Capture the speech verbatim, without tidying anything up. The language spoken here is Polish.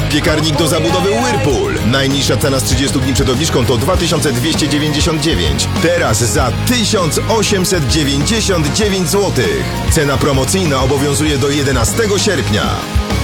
Piekarnik do zabudowy Whirlpool. Najniższa cena z trzydziestu dni przed obniżką to dwa tysiące dwieście dziewięćdziesiąt dziewięć. Teraz za tysiąc osiemset dziewięćdziesiąt dziewięć złotych. Cena promocyjna obowiązuje do jedenastego sierpnia.